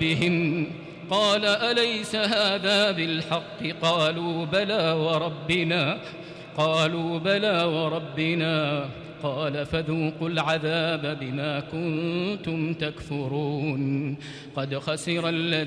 ربهم قال أليس هذا بالحق قالوا بلى وربنا قال فذوقوا العذاب بما كنتم تكفرون قد خسر الذين